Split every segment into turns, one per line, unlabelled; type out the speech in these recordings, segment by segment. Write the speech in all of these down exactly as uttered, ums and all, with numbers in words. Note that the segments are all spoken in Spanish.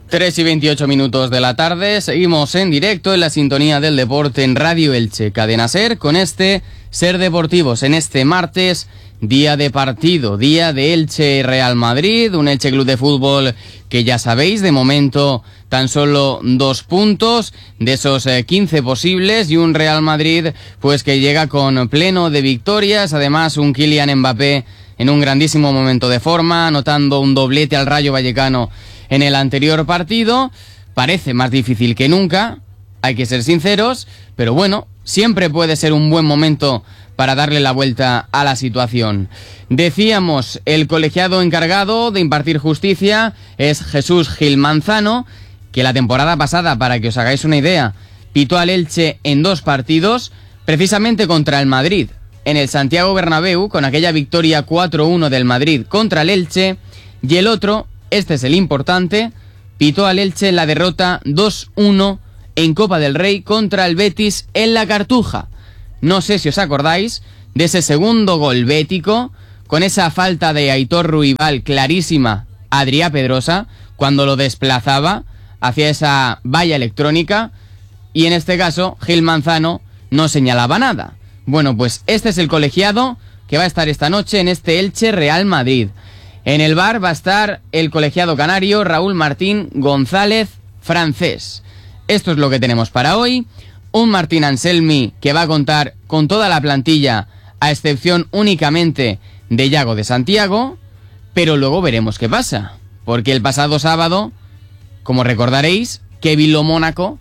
tres y veintiocho minutos de la tarde, seguimos en directo en la sintonía del deporte en Radio Elche, Cadena SER, con este Ser Deportivos en este martes, día de partido, día de Elche Real Madrid, un Elche Club de Fútbol que ya sabéis, de momento tan solo dos puntos de esos eh, quince posibles, y un Real Madrid pues que llega con pleno de victorias, además un Kylian Mbappé en un grandísimo momento de forma, anotando un doblete al Rayo Vallecano en el anterior partido. Parece más difícil que nunca, hay que ser sinceros, pero bueno, siempre puede ser un buen momento para darle la vuelta a la situación. Decíamos, el colegiado encargado de impartir justicia es Jesús Gil Manzano, que la temporada pasada, para que os hagáis una idea, pitó al Elche en dos partidos, precisamente contra el Madrid, en el Santiago Bernabéu, con aquella victoria cuatro uno del Madrid contra el Elche, y el otro, este es el importante, pitó al Elche la derrota dos uno en Copa del Rey contra el Betis en la Cartuja. No sé si os acordáis de ese segundo gol bético, con esa falta de Aitor Ruibal clarísima a Adrià Pedrosa, cuando lo desplazaba hacia esa valla electrónica, y en este caso Gil Manzano no señalaba nada. Bueno, pues este es el colegiado que va a estar esta noche en este Elche Real Madrid. En el bar va a estar el colegiado canario Raúl Martín González Francés. Esto es lo que tenemos para hoy. Un Martín Anselmi que va a contar con toda la plantilla, a excepción únicamente de Yago de Santiago, pero luego veremos qué pasa, porque el pasado sábado, como recordaréis, Kevin Lo Mónaco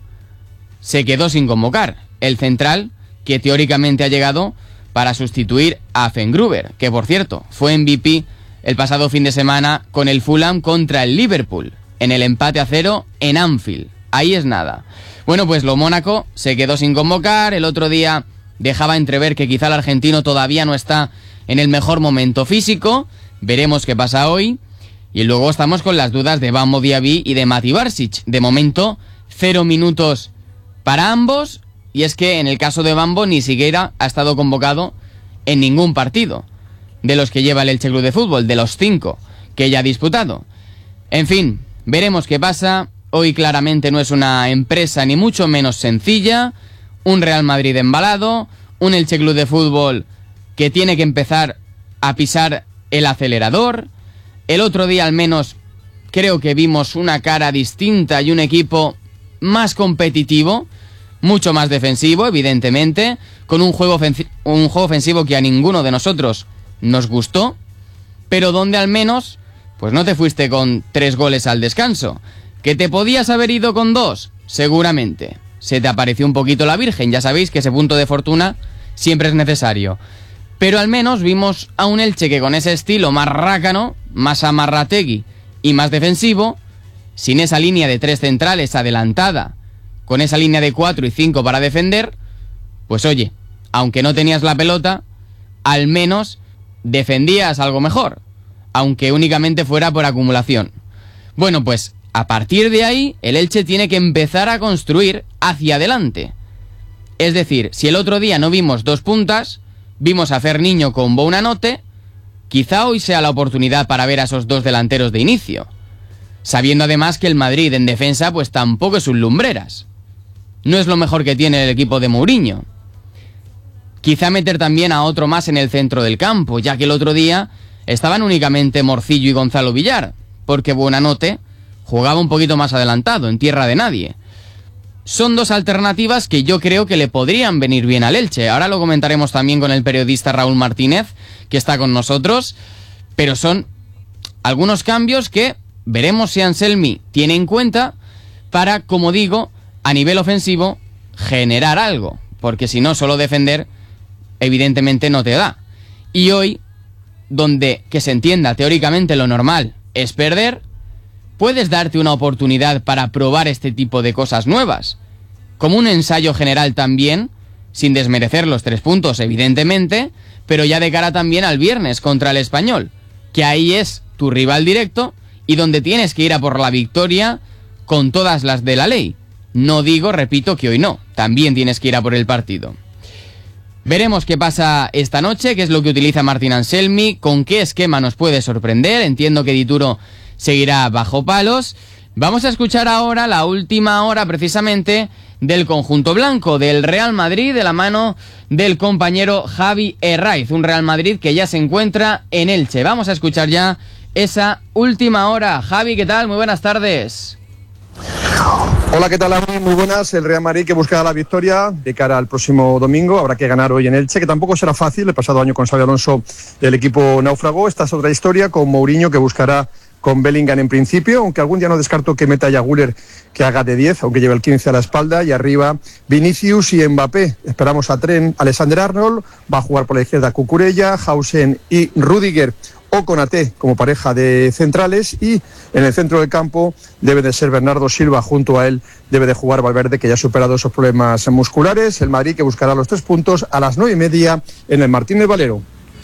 se quedó sin convocar, el central que teóricamente ha llegado para sustituir a Fengruber, que por cierto fue M V P el pasado fin de semana con el Fulham contra el Liverpool, en el empate a cero en Anfield. Ahí es nada. Bueno, pues Lo Mónaco se quedó sin convocar, el otro día dejaba entrever que quizá el argentino todavía no está en el mejor momento físico, veremos qué pasa hoy, y luego estamos con las dudas de Bambo Diaby y de Mati Barsic. De momento, cero minutos para ambos, y es que en el caso de Bambo ni siquiera ha estado convocado en ningún partido de los que lleva el Elche Club de Fútbol, de los cinco que ya ha disputado. En fin, veremos qué pasa. Hoy claramente no es una empresa ni mucho menos sencilla, un Real Madrid embalado, un Elche Club de Fútbol que tiene que empezar a pisar el acelerador. El otro día al menos creo que vimos una cara distinta y un equipo más competitivo, mucho más defensivo, evidentemente, con un juego, ofensi- un juego ofensivo que a ninguno de nosotros nos gustó, pero donde al menos pues no te fuiste con tres goles al descanso. ¿Que te podías haber ido con dos? Seguramente. Se te apareció un poquito la Virgen, ya sabéis que ese punto de fortuna siempre es necesario. Pero al menos vimos a un Elche que con ese estilo más rácano, más amarrategui y más defensivo, sin esa línea de tres centrales adelantada, con esa línea de cuatro y cinco para defender, pues oye, aunque no tenías la pelota, al menos defendías algo mejor, aunque únicamente fuera por acumulación. Bueno, pues a partir de ahí, el Elche tiene que empezar a construir hacia adelante. Es decir, si el otro día no vimos dos puntas, vimos a Ferniño con Bounanote, quizá hoy sea la oportunidad para ver a esos dos delanteros de inicio, sabiendo además que el Madrid en defensa pues tampoco es un lumbreras. No es lo mejor que tiene el equipo de Mourinho. Quizá meter también a otro más en el centro del campo, ya que el otro día estaban únicamente Morcillo y Gonzalo Villar, porque Buonanotte jugaba un poquito más adelantado, en tierra de nadie. Son dos alternativas que yo creo que le podrían venir bien al Elche. Ahora lo comentaremos también con el periodista Raúl Martínez, que está con nosotros, pero son algunos cambios que veremos si Anselmi tiene en cuenta para, como digo, a nivel ofensivo, generar algo, porque si no, solo defender evidentemente no te da. Y hoy, donde, que se entienda, teóricamente lo normal es perder, puedes darte una oportunidad para probar este tipo de cosas nuevas, como un ensayo general también, sin desmerecer los tres puntos evidentemente, pero ya de cara también al viernes contra el Español, que ahí es tu rival directo y donde tienes que ir a por la victoria con todas las de la ley. No digo, repito, que hoy no, también tienes que ir a por el partido. Veremos qué pasa esta noche, qué es lo que utiliza Martín Anselmi, con qué esquema nos puede sorprender. Entiendo que Dituro seguirá bajo palos, Vamos a escuchar ahora la última hora precisamente del conjunto blanco, del Real Madrid, de la mano del compañero Javi Herraiz, un Real Madrid que ya se encuentra en Elche. Vamos a escuchar ya esa última hora. Javi, ¿qué tal? Muy buenas tardes.
Hola, ¿qué tal, Adri? Muy buenas. El Real Madrid que busca la victoria de cara al próximo domingo. Habrá que ganar hoy en Elche, que tampoco será fácil. El pasado año con Xabi Alonso el equipo naufragó. Esta es otra historia con Mourinho, que buscará con Bellingham en principio, aunque algún día no descarto que meta ya Güler, que haga de diez, aunque lleve el quince a la espalda, y arriba Vinicius y Mbappé. Esperamos a Trent, Alexander-Arnold, va a jugar por la izquierda Cucurella, Hausen y Rüdiger, o Konaté como pareja de centrales, y en el centro del campo debe de ser Bernardo Silva, junto a él debe de jugar Valverde, que ya ha superado esos problemas musculares. El Madrid que buscará los tres puntos a las nueve y media en el Martínez Valero.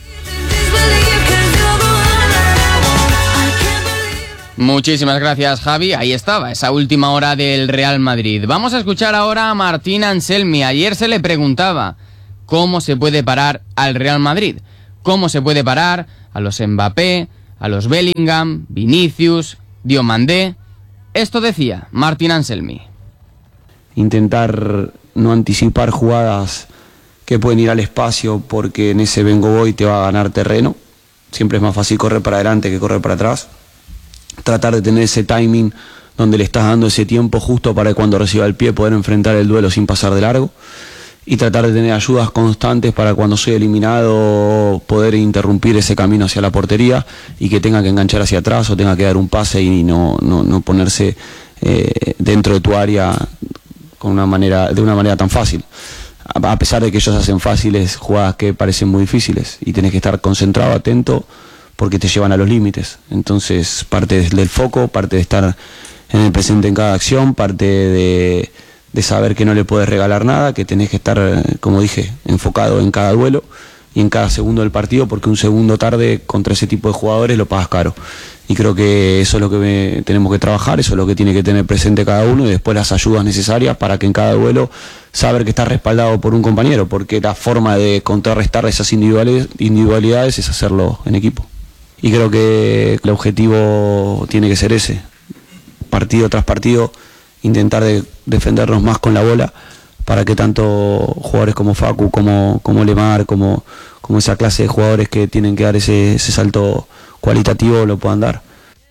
Muchísimas gracias, Javi. Ahí estaba, esa última hora del Real Madrid. Vamos a escuchar ahora a Martín Anselmi. Ayer se le preguntaba cómo se puede parar al Real Madrid, cómo se puede parar a los Mbappé, a los Bellingham, Vinicius, Diomandé. Esto decía Martín Anselmi.
Intentar no anticipar jugadas que pueden ir al espacio, porque en ese vengo voy te va a ganar terreno. Siempre es más fácil correr para adelante que correr para atrás. Tratar de tener ese timing donde le estás dando ese tiempo justo para que cuando reciba el pie poder enfrentar el duelo sin pasar de largo, y tratar de tener ayudas constantes para cuando soy eliminado poder interrumpir ese camino hacia la portería y que tenga que enganchar hacia atrás o tenga que dar un pase y no, no, no ponerse eh, dentro de tu área con una manera, de una manera tan fácil. A pesar de que ellos hacen fáciles jugadas que parecen muy difíciles, y tenés que estar concentrado, atento, porque te llevan a los límites. Entonces, parte del foco, parte de estar en el presente en cada acción, parte de, de saber que no le puedes regalar nada, que tenés que estar, como dije, enfocado en cada duelo y en cada segundo del partido, porque un segundo tarde contra ese tipo de jugadores lo pagas caro. Y creo que eso es lo que me, tenemos que trabajar, eso es lo que tiene que tener presente cada uno, y después las ayudas necesarias para que en cada duelo saber que estás respaldado por un compañero, porque la forma de contrarrestar esas individualidades es hacerlo en equipo. Y creo que el objetivo tiene que ser ese, partido tras partido, intentar de defendernos más con la bola, para que tanto jugadores como Facu, como, como Lemar, como, como esa clase de jugadores que tienen que dar ese, ese salto cualitativo lo puedan dar.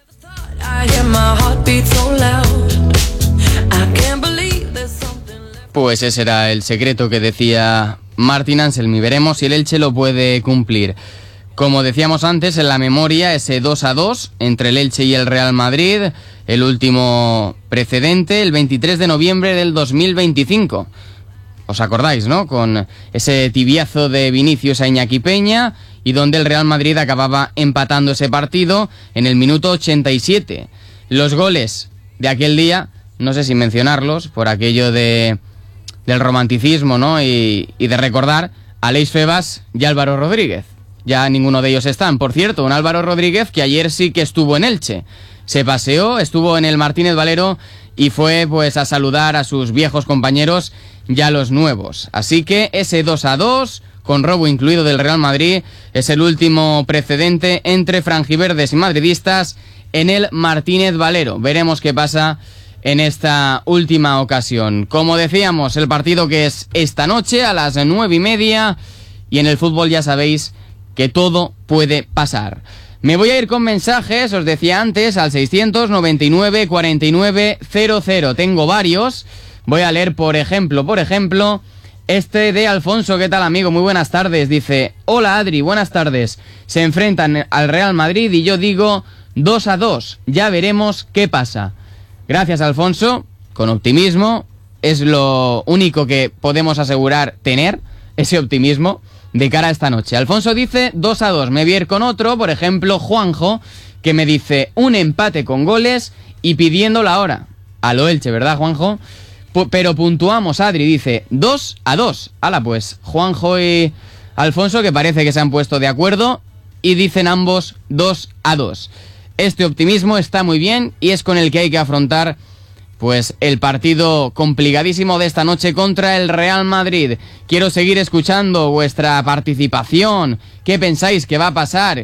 Pues ese era el secreto que decía Martín Anselmi. Veremos si el Elche lo puede cumplir. Como decíamos antes, en la memoria, ese dos a dos entre el Elche y el Real Madrid, el último precedente, el veintitrés de noviembre del dos mil veinticinco. ¿Os acordáis, no? Con ese tibiazo de Vinicius a Iñaki Peña, y donde el Real Madrid acababa empatando ese partido en el minuto ochenta y siete. Los goles de aquel día, no sé si mencionarlos, por aquello de del romanticismo, ¿no? Y, y de recordar a Aleix Febas y Álvaro Rodríguez. Ya ninguno de ellos están. Por cierto, un Álvaro Rodríguez que ayer sí que estuvo en Elche. Se paseó, estuvo en el Martínez Valero y fue pues a saludar a sus viejos compañeros y a los nuevos. Así que ese dos a dos, con robo incluido del Real Madrid, es el último precedente entre franjiverdes y madridistas en el Martínez Valero. Veremos qué pasa en esta última ocasión. Como decíamos, el partido que es esta noche a las nueve y media, y en el fútbol ya sabéis que todo puede pasar. Me voy a ir con mensajes, os decía antes, al seiscientos noventa y nueve cuarenta y nueve cero cero. Tengo varios. Voy a leer, por ejemplo, por ejemplo, este de Alfonso. ¿Qué tal, amigo? Muy buenas tardes. Dice: hola, Adri, buenas tardes. Se enfrentan al Real Madrid y yo digo dos a dos. Ya veremos qué pasa. Gracias, Alfonso. Con optimismo. Es lo único que podemos asegurar tener, ese optimismo de cara a esta noche. Alfonso dice dos a dos. Me voy a ir con otro, por ejemplo, Juanjo, que me dice un empate con goles y pidiendo la hora. A lo Elche, ¿verdad, Juanjo? P- pero puntuamos, Adri, dice dos a dos. Hala, pues, Juanjo y Alfonso, que parece que se han puesto de acuerdo y dicen ambos dos a dos. Este optimismo está muy bien y es con el que hay que afrontar pues el partido complicadísimo de esta noche contra el Real Madrid. Quiero seguir escuchando vuestra participación. ¿Qué pensáis que va a pasar?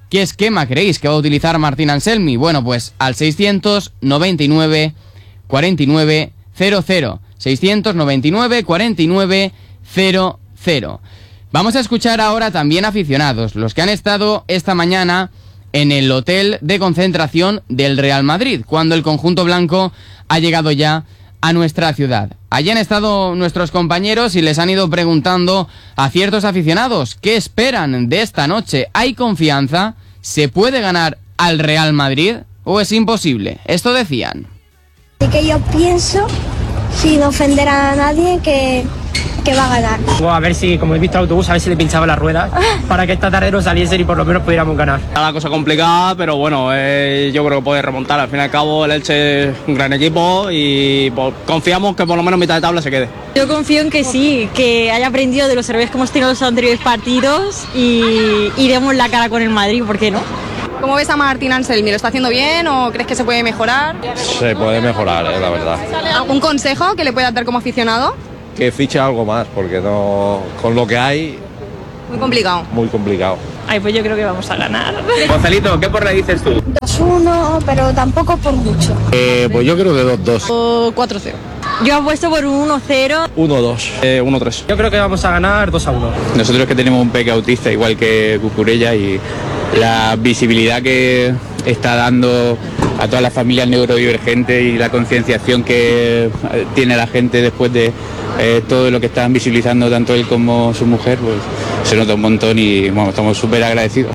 ¿Qué esquema creéis que va a utilizar Martín Anselmi? Bueno, pues al seiscientos noventa y nueve cuarenta y nueve cero cero. seiscientos noventa y nueve cuarenta y nueve cero cero. Vamos a escuchar ahora también aficionados, los que han estado esta mañana en el hotel de concentración del Real Madrid, cuando el conjunto blanco ha llegado ya a nuestra ciudad. Allí han estado nuestros compañeros y les han ido preguntando a ciertos aficionados qué esperan de esta noche. ¿Hay confianza? ¿Se puede ganar al Real Madrid o es imposible? Esto decían.
Así que yo pienso, sin ofender a nadie, que, que va a ganar.
A ver si, como he visto el autobús, a ver si le pinchaba las ruedas para que esta tarde no saliesen y por lo menos pudiéramos ganar.
La cosa complicada, pero bueno, eh, yo creo que puede remontar. Al fin y al cabo, el Elche es un gran equipo y pues, confiamos que por lo menos mitad de tabla se quede.
Yo confío en que sí, que haya aprendido de los errores que hemos tenido en los anteriores partidos y, y demos la cara con el Madrid, ¿por qué no?
¿Cómo ves a Martín Anselmi? ¿Lo está haciendo bien o crees que se puede mejorar?
Se puede mejorar, eh, la verdad.
¿Algún consejo que le puedas dar como aficionado?
Que fiche algo más, porque no, con lo que hay...
Muy complicado.
Muy complicado.
Ay, pues yo creo que vamos a ganar.
Gonzalito, ¿qué porra dices tú?
dos uno, pero tampoco por mucho.
Eh, pues yo creo que dos dos.
O cuatro cero.
Yo apuesto por un uno cero.
uno dos.
Eh, uno tres.
Yo creo que vamos a ganar dos a uno.
Nosotros que tenemos un peque autista igual que Cucurella y la visibilidad que está dando a todas las familias neurodivergentes y la concienciación que tiene la gente después de eh, todo lo que están visibilizando tanto él como su mujer, pues se nota un montón y bueno, estamos súper agradecidos.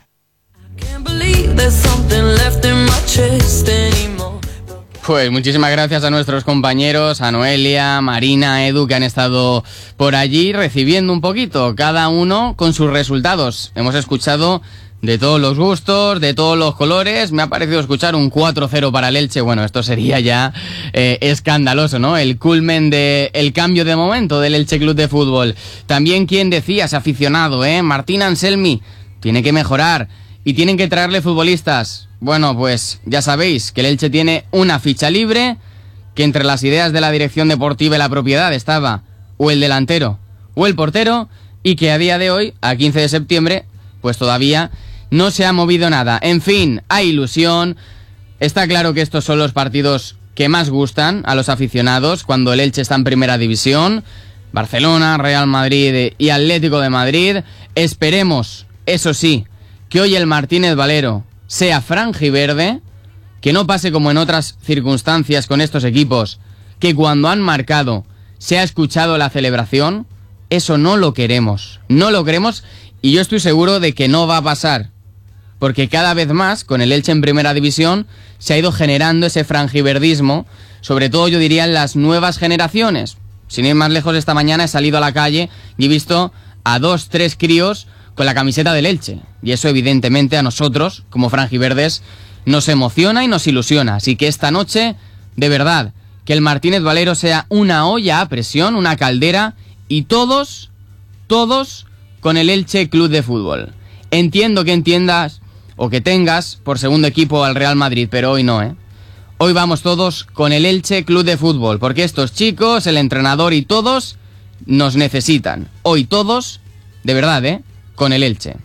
Pues muchísimas gracias a nuestros compañeros, a Noelia, Marina, Edu, que han estado por allí recibiendo un poquito, cada uno con sus resultados. Hemos escuchado de todos los gustos, de todos los colores. Me ha parecido escuchar un cuatro cero para el Elche. Bueno, esto sería ya eh, escandaloso, ¿no? El culmen del cambio de momento del Elche Club de Fútbol. También quien decía, ese aficionado, ¿eh? Martín Anselmi tiene que mejorar y tienen que traerle futbolistas. Bueno, pues ya sabéis que el Elche tiene una ficha libre, que entre las ideas de la dirección deportiva y la propiedad estaba o el delantero o el portero, y que a día de hoy, a quince de septiembre, pues todavía no se ha movido nada. En fin, hay ilusión. Está claro que estos son los partidos que más gustan a los aficionados cuando el Elche está en primera división. Barcelona, Real Madrid y Atlético de Madrid. Esperemos, eso sí, que hoy el Martínez Valero sea franjiverde, que no pase como en otras circunstancias con estos equipos, que cuando han marcado se ha escuchado la celebración. Eso no lo queremos, no lo queremos, y yo estoy seguro de que no va a pasar, porque cada vez más, con el Elche en primera división, se ha ido generando ese franjiverdismo, sobre todo yo diría en las nuevas generaciones. Sin ir más lejos, esta mañana he salido a la calle y he visto a dos, tres críos con la camiseta del Elche, y eso evidentemente a nosotros, como franjiverdes, nos emociona y nos ilusiona. Así que esta noche, de verdad, que el Martínez Valero sea una olla a presión, una caldera, y todos, todos con el Elche Club de Fútbol. Entiendo que entiendas o que tengas por segundo equipo al Real Madrid, pero hoy no, ¿eh? Hoy vamos todos con el Elche Club de Fútbol, porque estos chicos, el entrenador y todos nos necesitan. Hoy todos, de verdad, ¿eh? Con el Elche.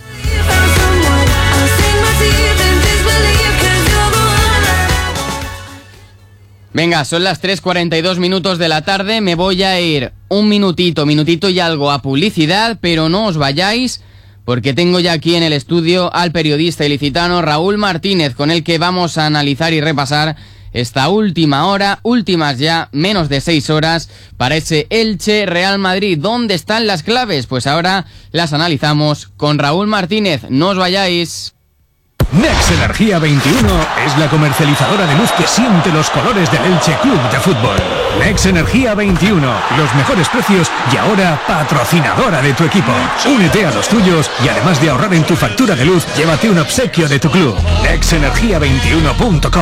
Venga, son las tres cuarenta y dos minutos de la tarde, me voy a ir un minutito, minutito y algo a publicidad, pero no os vayáis, porque tengo ya aquí en el estudio al periodista ilicitano Raúl Martínez, con el que vamos a analizar y repasar esta última hora, últimas ya, menos de seis horas, para ese Elche Real Madrid. ¿Dónde están las claves? Pues ahora las analizamos con Raúl Martínez, no os vayáis.
Nex Energía veintiuno es la comercializadora de luz que siente los colores del Elche Club de Fútbol. Nex Energía veintiuno, los mejores precios y ahora patrocinadora de tu equipo. Únete a los tuyos y además de ahorrar en tu factura de luz, llévate un obsequio de tu club. nex energía veintiuno punto com.